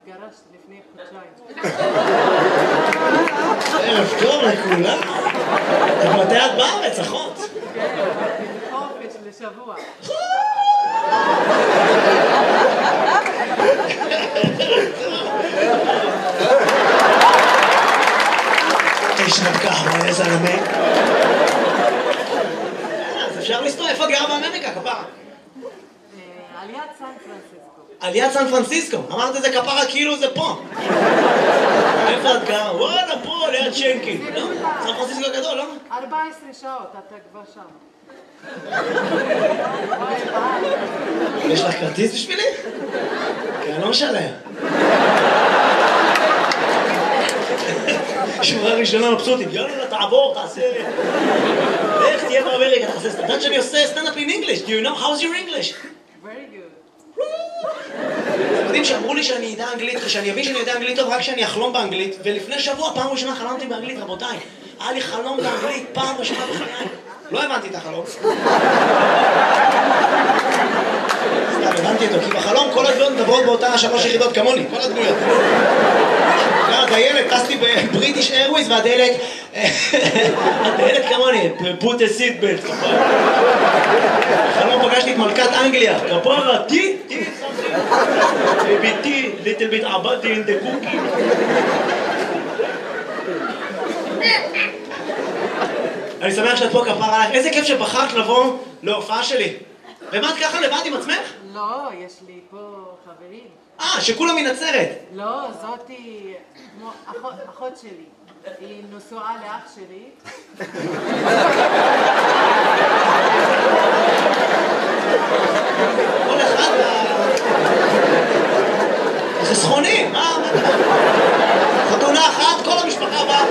גרש לפני חודשיים. ערב טוב לכולם. מתי את בארץ, אחות? כן, חופש לשבוע. תשרב ככה, איזה זלמה. אז אפשר לסתור, איפה גרה באמריקה, כפרה? על יד סן פרנסיסקו. על יד סן פרנסיסקו. אמרת את זה כפרה כאילו זה פה. איפה את גרה? וואלה, פה, ליד שיינקין. לא? סן פרנסיסקו הגדול, לא? 14 שעות, אתה כבר שם. יש לך כרטיס בשבילי? כי אני לא משלם. שורה ראשונה מבסוטית, יאללה, תעבור, תעשה... איך תהיה באמריקה, תעשה... אתה יודעת שאני עושה סטנדאפ in English? Do you know? How's your English? Very good. אתם יודעים שאמרו לי שאני אדע אנגלית, ושאני אבין שאני יודע אנגלית טוב רק כשאני אחלום באנגלית, ולפני שבוע, פעם ראשונה חלמתי באנגלית, רבותיי. היה לי חלום באנגלית, פעם ראשונה בחיי. לא הבנתי את החלום. סתם, הבנתי אותו, כי בחלום כל הדמויות מדברות באותה 3 יחידות כמוני, כל הדמויות. הדיילת, טסתי בבריטיש איירווייז, והדיילת כמוני, put a seat belt. בחלום פגשתי את מלכת אנגליה, כפרה, תי, ביתי, little bit עבדתי in the cookie. אני שמח שאת פה, כפרה עליך. איזה כיף שבחרת לבוא להופעה שלי. ומה את ככה לבד עם עצמך? לא, יש לי פה חברים. שכולם מנצרת. לא, זאתי אחות שלי. היא נשואה לאח שלי. כל אחד... זה סכוני, מה? חתונה אחת, כל המשפחה באה.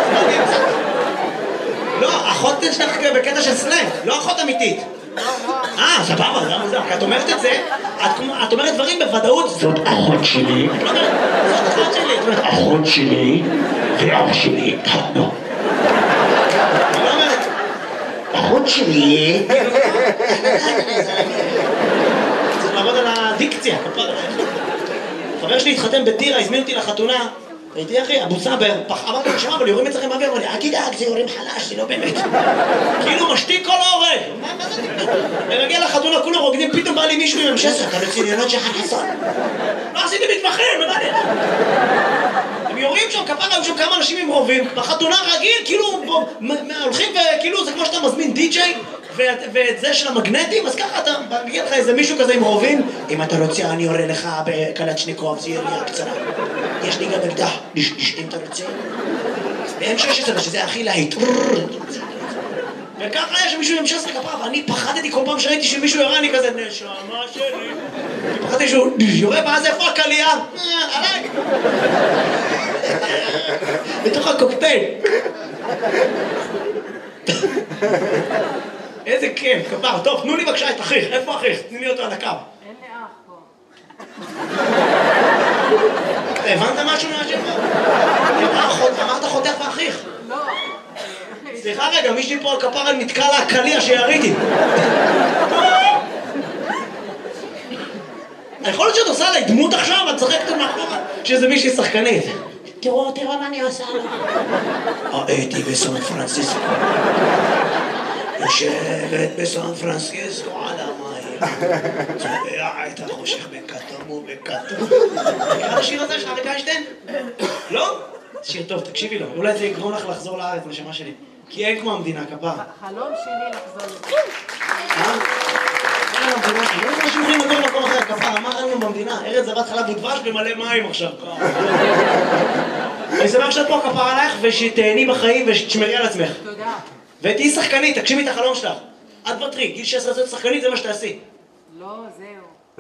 לא, אחות שלך בקטע של סלנג, לא אחות אמיתית. סבבה, זה מוזר. את אומרת את זה, את אומרת דברים בוודאות. זאת אחות שלי. את לא אומרת, זאת אחות שלי. את אומרת, אחות שלי ואח שלי התחתנו. את לא אומרת, אחות שלי... צריך לעבוד על הדיקציה. חבר שלי התחתן בטירה, הזמין אותי לחתונה. הייתי אחי, אבו סבר, אמרתי לו, שמע, אבל יורים אצלכם באוויר, אמר לי, אל תדאג, זה יורים חלש, זה לא באמת. כאילו משתיק כל ההורג. מה זה? ונגיע לחתונה, כולם רוקדים, פתאום בא לי מישהו עם M16, אתה בצניונות של חסון. לא עשיתי מתמחים, מה זה? הם יורים שם, כפרה, היו שם כמה אנשים עם רובים, בחתונה רגיל, כאילו, הולכים וכאילו, זה כמו שאתה מזמין די-ג'יי, ואת זה של המגנטים, אז ככה אתה מגיע לך איזה מישהו כזה עם רובים, אם אתה רוצה, אני יורה לך בקלצ'ניקוב, זה ירייה קצרה. יש לי גם אקדח, אם אתה רוצה. ב-M16, שזה הכי להיט. וככה יש מישהו עם M16 כפרה, ואני פחדתי כל פעם שראיתי שמישהו יורה, אני כזה, נשמה שלי. פחדתי שהוא יורה, ואז איפה הקלייה? עליי. בתוך הקוקטייל. איזה כיף, כפר. טוב, תנו לי בבקשה את אחיך. איפה אחיך? תני לי אותו על הקו. אין לי אח פה. הבנת משהו מהשאלה? אמרת חותך ואחיך. לא. סליחה רגע, מישהי פה על כפרה נתקע לה הקליע שיריתי. יכול להיות שאת עושה עליי דמות עכשיו, את צוחקת מאחורה, שזה מישהי שחקנית. תראו מה אני עושה לה. הייתי בסן פרנסיסקו. יושבת בסן פרנסיסקו על המים. צובע את החושך בכתום ובכתום. מכיר השיר הזה של אריק איינשטיין? לא? שיר טוב, תקשיבי לו. אולי זה יגרום לך לחזור לארץ, נשמה שלי. כי אין כמו המדינה, כפרה. חלום שלי לחזור לזה. אין המדינה, לא יודע שאומרים לגור במקום אחר, כפרה. מה ראינו במדינה? ארץ זבת חלב ודבש במלא מים עכשיו. אני שמח שאת פה, כפרה עלייך, ושתהני בחיים ושתשמרי על עצמך. תודה. ותהי שחקנית, תגשימי את החלום שלך. את בטרי, גיל 16 להיות שחקנית זה מה שתעשי. לא, זהו.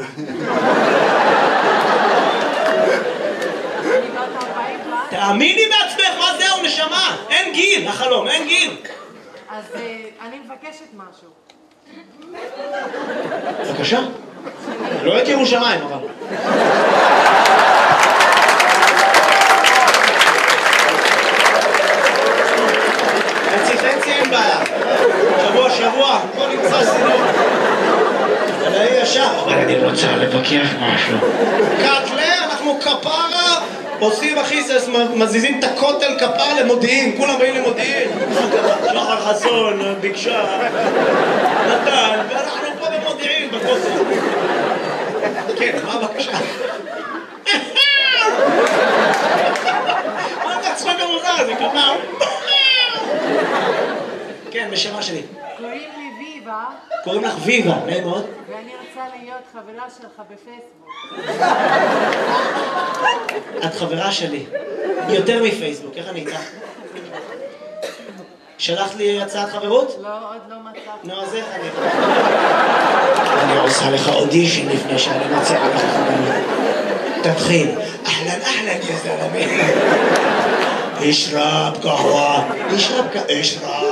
תאמיני בעצמך, מה זהו, נשמה? אין גיל, החלום, אין גיל. אז אני מבקשת משהו. בבקשה. לא את ירושלים, אבל. חצי אין בעיה. שבוע, בוא נמצא סידור. אבל ישר. אני רוצה לבקש משהו. קטלה, אנחנו כפרה. עושים אחיסס, מזיזים את הכותל כפר למודיעין, כולם באים למודיעין. שחר חסון, ביקשה, נתן, ואנחנו פה במודיעין, בכותל. כן, מה הבקשה? מה אתה צחוק המוזר? זה כלומר. כן, בשמה שלי. קוראים לי ויבה. קוראים לך ויבה, נעים מאוד. ואני רוצה להיות חברה שלך בפייסבוק. את חברה שלי. יותר מפייסבוק, איך אני איתך? שלחת לי הצעת חברות? לא, עוד לא מצאתי. נו, אז איך אני... אני עושה לך אודישן לפני שאני מציע לך חברות. תתחיל. אהלן, אהלן, יא זלמי. אשרב קהווה. אשרב